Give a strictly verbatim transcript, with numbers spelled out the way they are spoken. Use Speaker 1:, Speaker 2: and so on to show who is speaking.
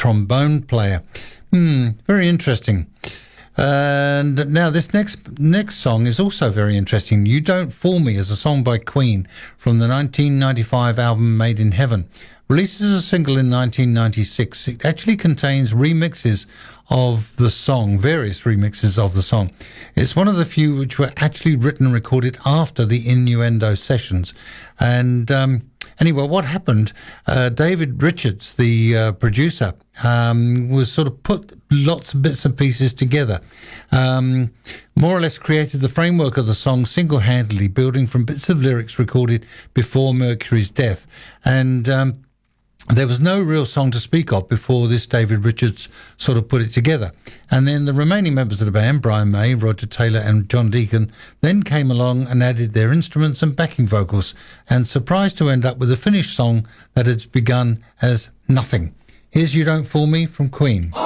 Speaker 1: trombone player. Hmm, very interesting. And now this next next song is also very interesting. You Don't Fool Me is a song by Queen from the nineteen ninety-five album Made in Heaven. Released as a single in nineteen ninety-six, it actually contains remixes of the song, various remixes of the song. It's one of the few which were actually written and recorded after the Innuendo sessions. And um, anyway, what happened, uh, David Richards, the uh, producer, um, was sort of put lots of bits and pieces together. Um, more or less created the framework of the song single-handedly, building from bits of lyrics recorded before Mercury's death. And um, there was no real song to speak of before this David Richards sort of put it together. And then the remaining members of the band, Brian May, Roger Taylor and John Deacon, then came along and added their instruments and backing vocals, and surprised to end up with a finished song that had begun as nothing. Here's You Don't Fool Me from Queen.